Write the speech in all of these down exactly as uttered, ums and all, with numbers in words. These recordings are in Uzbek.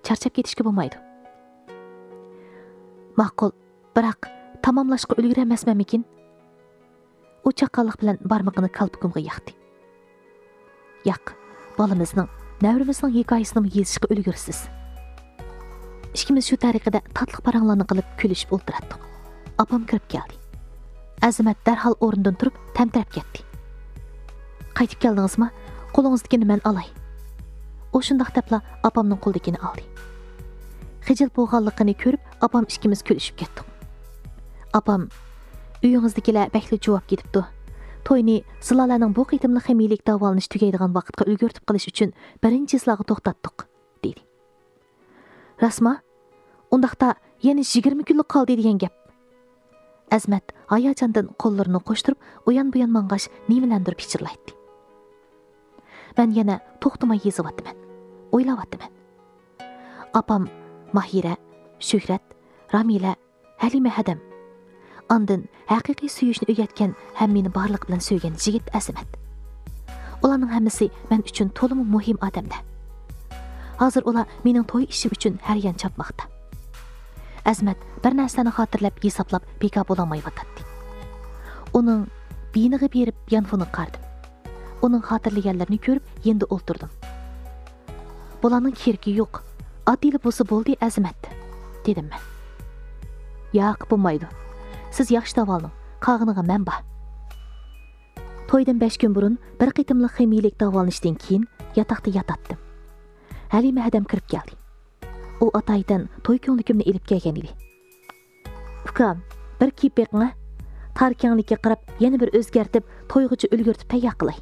charchab ketishga bo'lmaydi. Ma'qul, biroq tamomlashga ulguramasmanmikin? U chaqqonlik bilan barmog'ini kalpukumga yaqdi. Yo'q, bolamizning, navrimizning hikoyasini yezishga ulgursiz. Ikkimiz shu tariqada tatliq paranglarni qilib kulishib o'tirdik. Apam kirib keldi. Azimat darhol o'rnidan turib tamtarab ketdi. Qaytib keldingizmi? Qo'lingizdagini men olay. O shundoq debla apamning qo'lidagini oldi. Xijil bo'lganligini ko'rib, apam ikkimiz kulishib ketdik. Apam, uyingizdagilar bakli javob ketibdi. To'yni Zilolaning bu qitimli ximiylik davolanish tugaydigan vaqtga ulgurtib qilish uchun birinchi sizlarga to'xtatdik, dedi. Rasma, undaqda yana yigirma kunlik qoldi degan gap. Azmat hayajondan qo'llarini qo'shtirib, uyan-buyan mang'ash nimalandir pichirlaydi. Men yana to'xtamay yezyapman, o'ylayapman. Apam Mahira, Shuhrat, Ramila, Halima Hadam. Ondan haqiqiy suyishni o'rgatgan ham meni barliq bilan sevgan yigit Azimat. Ularning hammasi men uchun to'liq muhim odamlar. Hozir ular mening to'y ishim uchun har yan chopmoqda. Azmat bir narsani xotirlab, hisoblab beka bo'lolmayotdi. Uning beyniga berib yanfuni qardim. Uning xotirlaganlarini ko'rib, endi o'ltirdim. Bularning keragi yo'q. Adili bo'lsa bo'ldi, Azmat, dedim men. Yo'q, bo'lmaydi. Siz yaxshi davoling, qog'iniga men bor. To'ydan besh kun burun bir qitimli ximiylik davolanishdan keyin yotoqda yotatdim. Halima Hadam kirib keldi. U ataydan to'y ko'nglimni elib kelgan edi. Ukam, bir kiyib beqing'a. Tarkanlikka qarab yana bir o'zgartib, to'yg'icha ulgurtib tayyor qilay.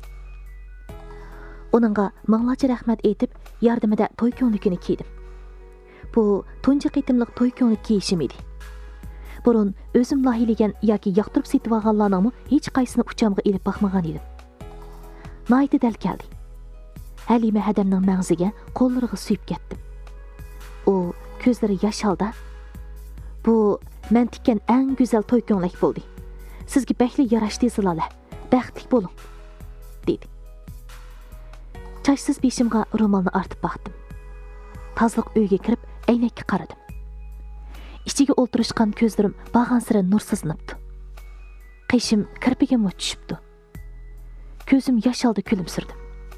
Uningga minglarcha rahmat aytib, yordamida to'y ko'ngligini kiydim. Bu tunji qitimliq to'y ko'nglik kiyishim edi. Burun o'zim loyihlagan yoki yoqtirib setib olganlarning hech qaysini uchamga elib baxmagan edim. Nayti dal keldi. Halima Hadamning mag'ziga qo'llariga suyib ketdim. U ko'zlari yosh oldi. Bu men tikkan eng go'zal to'y ko'nglik bo'ldi. Sizga baxtli yarashdi Zilola. Baxtli bo'ling, dedi. Chashsiz beshimga ro'molni artib baxdim. Tazliq uyga kirib aynakka qaradim. Ichiga o'ltirishgan ko'zlarim bag'an sira nursizlanibdi. Qishim kirpigimga tushibdi. Ko'zim yosh oldi kulimsirdim.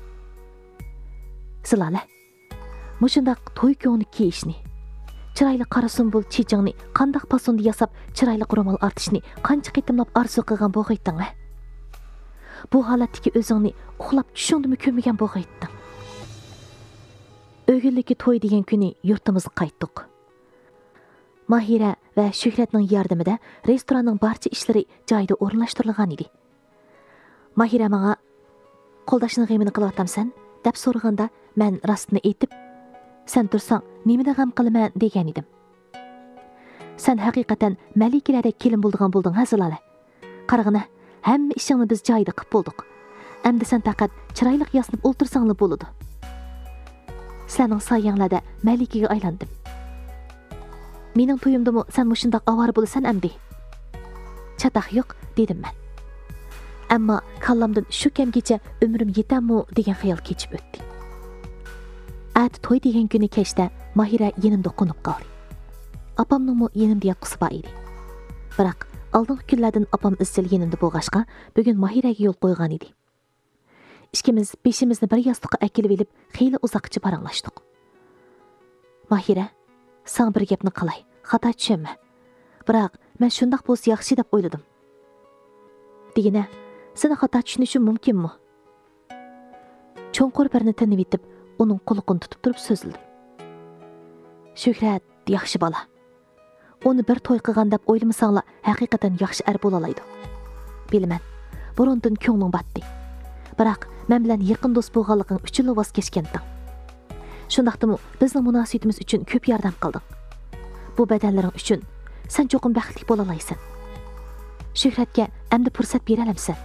Zilola, mushundaq to'y ko'nglik kiyishni, chiroyli qora sumbul chechingni qandoq pasonda yasab, chiroyli ro'mol artishni qancha qitimlab orzu qilgan bo'g'aytding a? Bu holatdagi o'zingni uxlab tushundimi ko'migan bo'g'aytding. O'g'illigi to'y degan kuni yurtimizga qaytdik. Mahira va Shuhratning yordamida restoranning barcha ishlari joyida o'rinlashtirilgan edi. Mahira menga qo'ldashning g'amini qilyapsan deb so'raganda, men rostni aytib, sen tursang, nimada g'am qilaman degan edim. Sen haqiqatan malikalarda kelin bo'ldigan bo'lding, ha Zilola. Qarag'ina, hamma ishingni biz joyida qilib bo'ldik. Endi sen faqat chiroyli yasinib o'ltirsanglar bo'ladi. Sening sayanglarda malikaga aylandim. Mening to'yimdimi sen mushundaq avara bo'lasan amdi? Chataq yo'q, dedim men. Ammo kallamdan shu kamgacha umrim yetammi degan xayol kechib o'tdi. At to'y degan kuni kechda Mahira yenimda qo'nib qoldi. Apamning yenimda yoqqusi bor edi. Biroq oldingi kunlardan apam izchil yenimda bo'lg'ashqa, bugun Mahiraga yo'l qo'ygan edi. Ikkimiz beshimizni bir yostiqqa akilib olib, xeyli uzoqcha paranglashdik. Mahira, sen bir gapni qilay, xato tushunma. Biroq men shundoq bo'lsa yaxshi deb o'yladim. Degina, seni xato tushunishim mumkinmi? Cho'nqur birni tinib etib, uning qo'liqini tutib turib so'zildim. Shuhrat yaxshi bola. Uni bir to'y qilgan deb o'ylamasanglar, haqiqatan yaxshi er bo'la oladi. Bilaman, burundan ko'nglim batdi. Biroq men bilan yaqin do'st bo'lganliging uchun voz kechganding. Shundaqdimi bizning munosabatimiz uchun ko'p yordam qilding. Bu badallaring uchun sen cho'qim baxtli bo'la olaysan. Shuhratga endi fursat bera olamsan.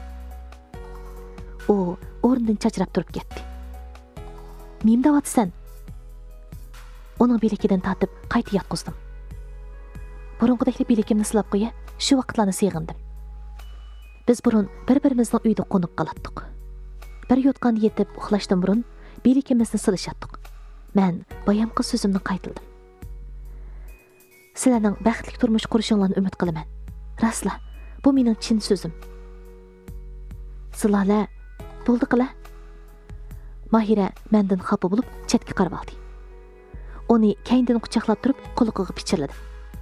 U o'rnidan chachrab turib ketdi. Nima deyapsan? Uning bilikidan tortib qayta yotqizdim. Burunqidagi bilikimni silab qo'ya, shu vaqtlarni seg'indim. Biz burun bir-birimizning uyda qo'nib qolatdik. Bir yotqanda yetib uxlashdan burun bilikimizni silishatdik. Mən bayamqı sözümni qaytıldım. Sizlərning baxtli turmush qurishinglarni umid qilaman. Rasla, bu mening chin so'zim. Sizlar bo'ldi qila. Mahira mendan xafa bo'lib chetga qarab oldi. Uni keyindan quchoqlab turib, quliqiga pichirladi.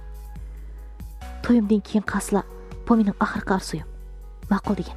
To'yimdan keyin qasla, bu mening oxirgi arzuyim. Ma'qul degan.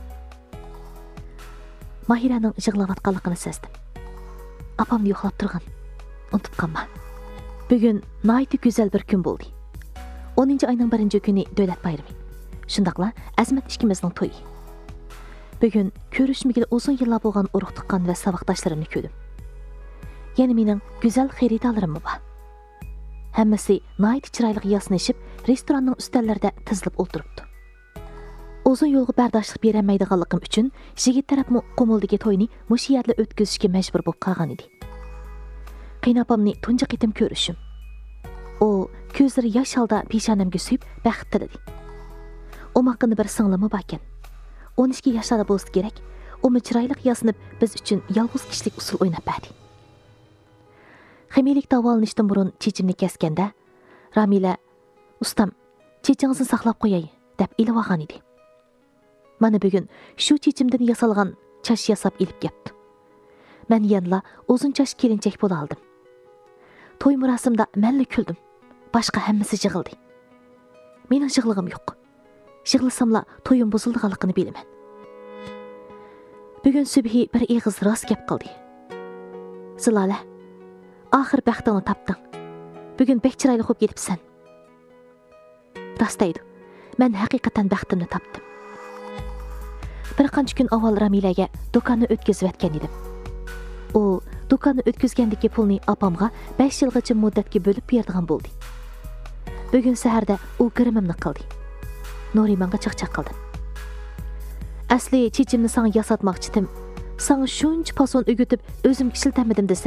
Mahiraning yig'layotganligini sezdim. Apamni yo'qlab turgan. Unutib qolma. Bugun nihoyatda go'zal bir kun bo'ldi. o'ninchi oyning birinchi kuni davlat bayrami. Shundaqla Azmat ikkimizning to'yi. Bugun ko'rishmagili uzun yillar bo'lgan urug' tuqqan va saboqdoshlarimni ko'rdim. Yana mening go'zal xaridorlarim bor. Hammasi nihoyatda chiroyli yasnashib, restoranning ustallarida tizilib o'tiribdi. Uzun yo'lga bardoshlik berolmaydiganligim uchun yigit tarafmi qo'mildagi to'yni mush yerda o'tkazishga majbur bo'lib qolgan edi. Qaynopamni tunji qitim ko'rishim. O ko'zlari yosh holda peshonamga suyib baxt tiladi. O'maqini bir singlimi bor ekan. o'n ikki yoshlarda bo'lsa kerak, u chiroyli yasinib biz uchun yolg'iz kishilik usul o'ynab berdi. Ximilik davolanishdan burun chechimni kesganda, Ramila "Ustam, chechingizni saqlab qo'yay" deb ilib olgan edi. Mana bugun shu chechimdan yasalgan chash yasab ilib ketdi. Men yanla uzun chash kelinchak bo'la oldim. To'y murosimda menli kuldim. Boshqa hammasi yig'ildi. Mening yig'lig'im yo'q. Yig'lasamla to'yim buzilganligini bilaman. Bugun subhi bir eg'iz rost gap qildi. Zilola, oxir baxtingni topding. Bugun bek chiroyli bo'lib ketibsan. Rost deydi. Men haqiqatan baxtimni topdim. Bir qancha kun avval Ramilaga do'konni o'tkazib o'tgan edim. U do'konni o'tkazgandagi pulni opamga besh yilgacha muddatga bo'lib beradigan bo'ldi. Bugun saharda u kirimimni qildi. Nurimanga chaqchaq qildim. Asli chechimni sana yasatmoqchidim. Sana shuncha pason o'gitib o'zim ishlatamadim desa.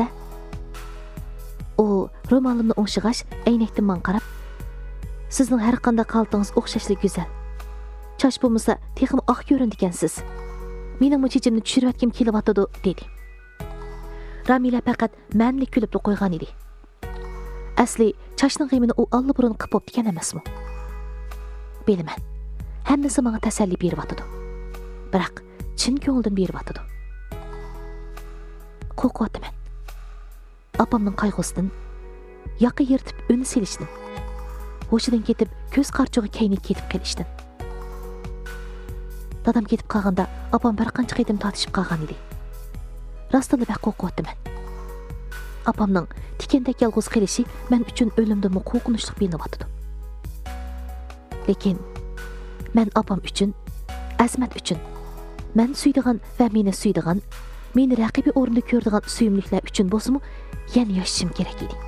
U ro'molimni o'ngshig'ash aynakdan man qarab, "Sizning har qanday qaltingiz o'xshashli go'zal. Chash bo'lmasa, texim oq ko'rindikansiz. Mening bu chechimni tushirayotgim kelyapti" dedi. Ramila faqat manlik kulib qo'ygan edi. Asli chashning g'imini u allaburun qilib bo'pti ekan emasmi? Bilaman. Hammasi menga tasalli beryapti. Biroq chin ko'ngildan beryapti. Qo'rqyapman. Opamning qayg'usidan, yoqqa yirtib uni silishdim. Hushidan ketib, ko'z qarchug'i kaynib ketib qolishdim. Dadam ketib qolganda, opam bir qancha qitim tortishib qolgan edi. Rostdan da qo'rqyapman. Opamning tikandek yolg'iz qilishi men uchun o'limdan qo'rqinchli bo'lyapti. Lekin men opam uchun, Azmat uchun, men suydigan va meni suydigan, meni raqibi o'rnida ko'rdigan suyimliklar uchun bo'lsa-mu, yana yashashim kerak edi.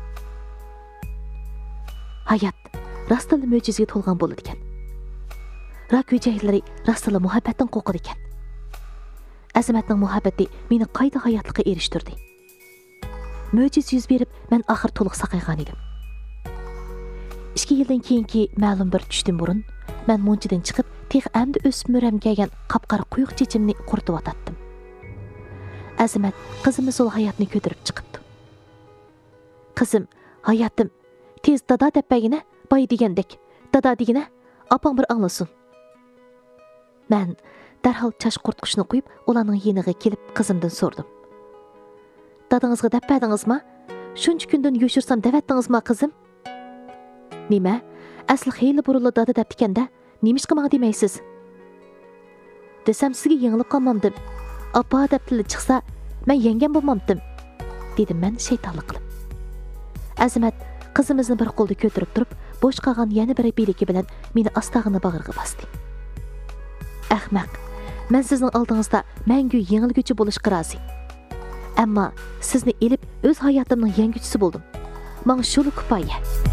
Hayot rostdan mo'jizaga to'lgan bo'ladi ekan. Rak hujaylarlari rostdan muhabbatdan qo'rqadi ekan. Azmatning muhabbati meni qayta hayotlikqa erishtirdi. Mo'jiz yuz berib, men oxir to'liq saqaygan edim. ikki yildan keyingi ma'lum bir tushdan burun men munchidan chiqib, tex amdi o'sib mo'ram kelgan qapqara quyuq chechimni quritib o'tatdim. Azmat qizimni sol hayotni ko'tarib chiqibdi. Qizim, hayotim, tez dada debpagina, boy degandek, dada degina, opam bir anglasin. Men darhol chash qurtqishni qo'yib, ularning yeniga kelib qizimdan so'rdim. Dadangizga debpadingizmi? Shuncha kundan yo'shirsam davatdingizmi qizim? Nima? Asli xeyli burunli dada debdikanda, nemishqa menga demaysiz? Desam sizga yengilib qolmamdim. Apa deb tili chiqsa, men yengam bo'lmamdim, dedim men shaytonlik qilib. Azmat qizimizni bir qo'lda ko'tarib turib, bo'sh qolgan yana bir biligi bilan meni astag'ini bag'riga bosdi. Ahmaq, men sizning oldingizda mangu yengilguchi bo'lishga rozi. Ammo sizni elib o'z hayotimning yangichisi bo'ldim. Menga shuni kifoya.